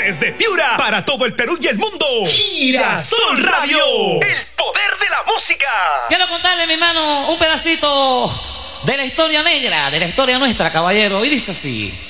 Desde Piura, para todo el Perú y el mundo. Girasol Radio, el poder de la música. Quiero contarle, mi hermano, un pedacito de la historia negra, de la historia nuestra, caballero. Y dice así.